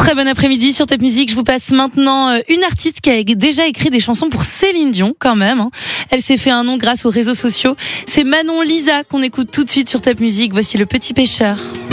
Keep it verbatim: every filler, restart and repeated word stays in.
Très bon après-midi sur Top Music. Je vous passe maintenant une artiste qui a déjà écrit des chansons pour Céline Dion quand même. Elle s'est fait un nom grâce aux réseaux sociaux. C'est Manon Lisa qu'on écoute tout de suite sur Top Music. Voici Le Petit Pêcheur.